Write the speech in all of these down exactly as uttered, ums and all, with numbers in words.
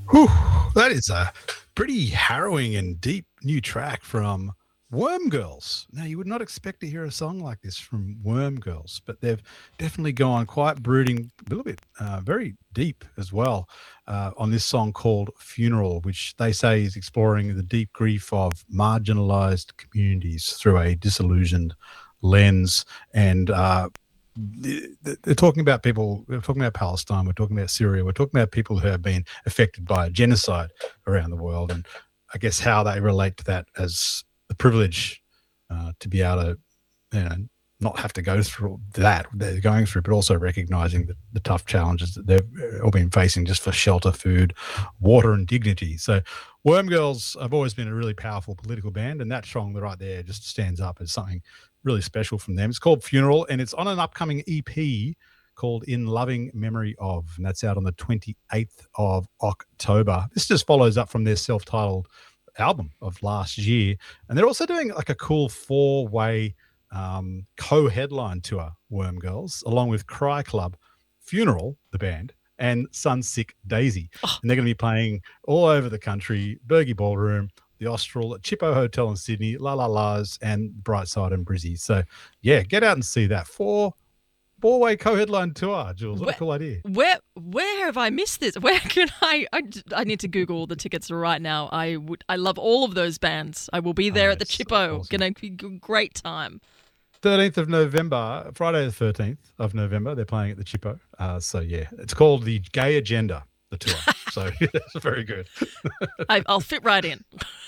Whew, that is a pretty harrowing and deep new track from Worm Girls. Now, you would not expect to hear a song like this from Worm Girls, but they've definitely gone quite brooding, a little bit, uh, very deep as well, uh, on this song called Funeral, which they say is exploring the deep grief of marginalized communities through a disillusioned lens. And uh, they're talking about people, we're talking about Palestine, we're talking about Syria, we're talking about people who have been affected by genocide around the world, and I guess how they relate to that as the privilege uh, to be able to, you know, not have to go through that they're going through, but also recognizing the, the tough challenges that they've all been facing just for shelter, food, water, and dignity. So Worm Girls have always been a really powerful political band, and that song right there just stands up as something really special from them. It's called Funeral, and it's on an upcoming E P called In Loving Memory Of, and that's out on the twenty-eighth of October. This just follows up from their self-titled album of last year, and they're also doing like a cool four-way um, co-headline tour, Worm Girls, along with Cry Club, Funeral, the band, and Sunsick Daisy. Oh. And they're going to be playing all over the country, Bergie Ballroom, the Austral, Chippo Hotel in Sydney, La La La's, and Brightside and Brizzy. So, yeah, get out and see that. Four, four-way co-headline tour, Jules. What where, a cool idea. Where where have I missed this? Where can I, I... I need to Google all the tickets right now. I would. I love all of those bands. I will be there oh, at the Chippo. Awesome. Going to be a great time. thirteenth of November, Friday the thirteenth of November, they're playing at the Chippo. Uh, so, yeah, it's called the Gay Agenda, the tour. So, it's very good. I, I'll fit right in.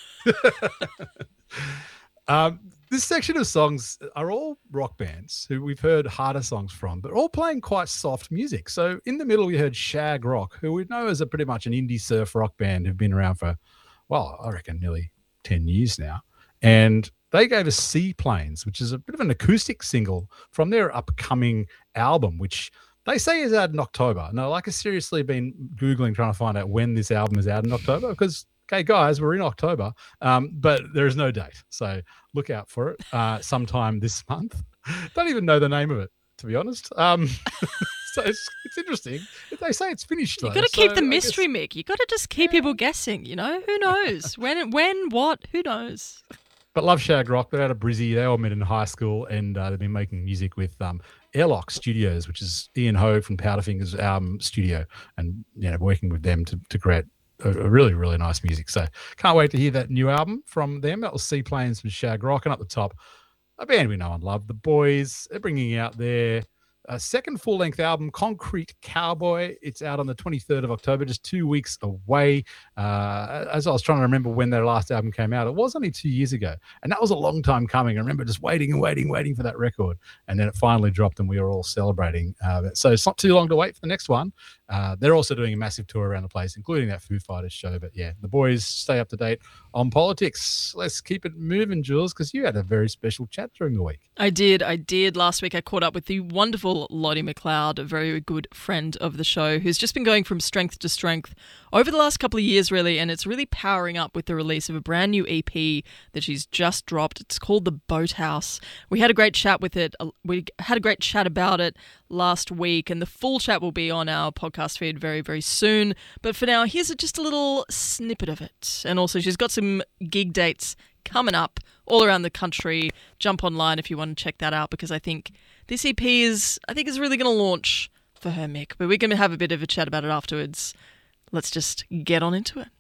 um, this section of songs are all rock bands who we've heard harder songs from, but all playing quite soft music. So in the middle, we heard Shag Rock, who we know as a pretty much an indie surf rock band who've been around for, well, I reckon nearly ten years now. And they gave us Seaplanes, which is a bit of an acoustic single from their upcoming album, which they say is out in October. Now, like, I've seriously been Googling trying to find out when this album is out in October, because, okay, guys, we're in October, um, but there is no date. So look out for it uh, sometime this month. Don't even know the name of it, to be honest. Um, so it's, it's interesting. They say it's finished, though. You've got to keep so the mystery, guess, Mick. You've got to just keep yeah. people guessing, you know? Who knows? when, when, what? Who knows? But love Shag Rock. They're out of Brizzy. They all met in high school, and uh, they've been making music with um, Airlock Studios, which is Ian Ho from Powderfinger's um, studio, and you know, working with them to, to create a, a really, really nice music. So can't wait to hear that new album from them. That was Seaplanes with Shag Rock, and up the top, a band we know and love, The Boys. They're bringing out their uh, second full-length album, Concrete Cowboy. It's out on the twenty-third of October, just two weeks away. Uh, as I was trying to remember when their last album came out, it was only two years ago, and that was a long time coming. I remember just waiting and waiting, waiting for that record, and then it finally dropped, and we were all celebrating. Uh, so it's not too long to wait for the next one. Uh, they're also doing a massive tour around the place, including that Foo Fighters show. But yeah, The Boys, stay up to date on politics. Let's keep it moving, Jules, because you had a very special chat during the week. I did. I did. Last week I caught up with the wonderful Lottie McLeod, a very good friend of the show, who's just been going from strength to strength over the last couple of years, really, and it's really powering up with the release of a brand new E P that she's just dropped. It's called The Boathouse. We had a great chat with it. We had a great chat about it last week, and the full chat will be on our podcast feed very, very soon. But for now, here's just a little snippet of it. And also, she's got some gig dates coming up all around the country. Jump online if you want to check that out, because I think this E P is, I think, is really going to launch for her, Mick. But we're going to have a bit of a chat about it afterwards. Let's just get on into it.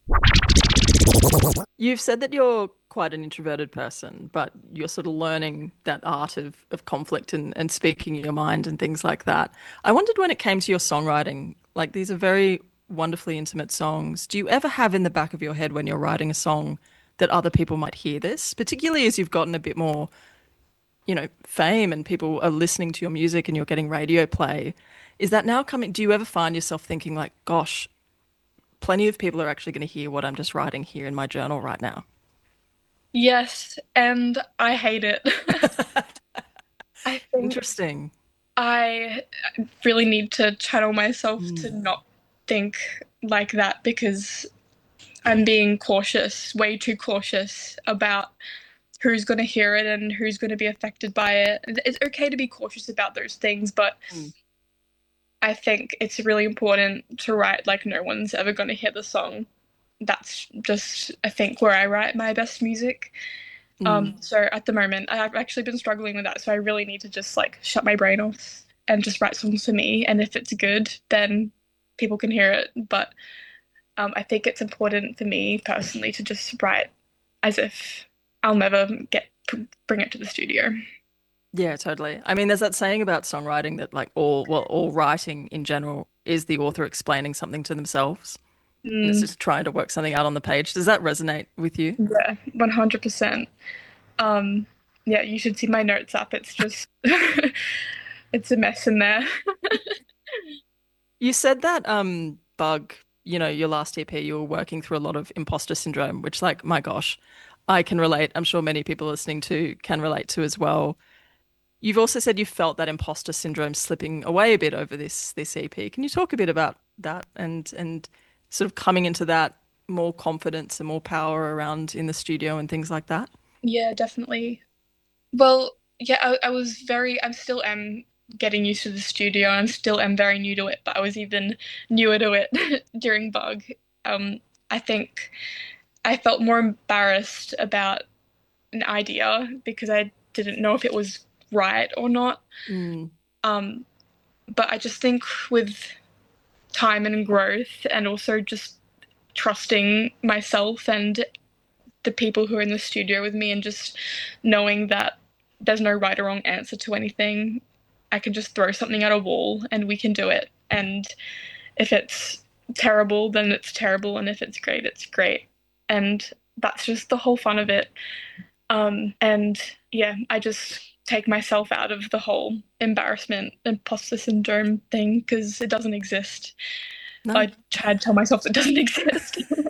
You've said that you're quite an introverted person, but you're sort of learning that art of, of conflict and, and speaking your mind and things like that. I wondered, when it came to your songwriting, like, these are very wonderfully intimate songs. Do you ever have in the back of your head when you're writing a song that other people might hear this, particularly as you've gotten a bit more, you know, fame and people are listening to your music and you're getting radio play? Is that now coming? Do you ever find yourself thinking like, gosh, plenty of people are actually going to hear what I'm just writing here in my journal right now? Yes, and I hate it. I think Interesting. I really need to channel myself mm. to not think like that, because I'm being cautious, way too cautious about who's going to hear it and who's going to be affected by it. It's okay to be cautious about those things, but mm. I think it's really important to write like no one's ever going to hear the song. That's just, I think, where I write my best music. Mm. Um, so at the moment, I've actually been struggling with that. So I really need to just like shut my brain off and just write songs for me. And if it's good, then people can hear it. But um, I think it's important for me personally to just write as if I'll never get bring it to the studio. Yeah, totally. I mean, there's that saying about songwriting that like all, well, all writing in general is the author explaining something to themselves. And it's Mm, just trying to work something out on the page. Does that resonate with you? yeah, one hundred percent. Um, yeah, you should see my notes up. It's just, it's a mess in there. You said that um Bug, you know, your last E P, you were working through a lot of imposter syndrome, which like, my gosh, I can relate. I'm sure many people listening to can relate to as well. You've also said you felt that imposter syndrome slipping away a bit over this this E P. Can you talk a bit about that and and sort of coming into that more confidence and more power around in the studio and things like that? Yeah, definitely. Well, yeah, I, I was very, I still am getting used to the studio. I still am very new to it, but I was even newer to it during Bug. Um, I think I felt more embarrassed about an idea because I didn't know if it was right or not. Mm, Um, but I just think with time and growth and also just trusting myself and the people who are in the studio with me and just knowing that there's no right or wrong answer to anything. I can just throw something at a wall and we can do it. And if it's terrible, then it's terrible. And if it's great, it's great. And that's just the whole fun of it. Um, and yeah, I just take myself out of the whole embarrassment, imposter syndrome thing because it doesn't exist. no. I try to tell myself it doesn't exist.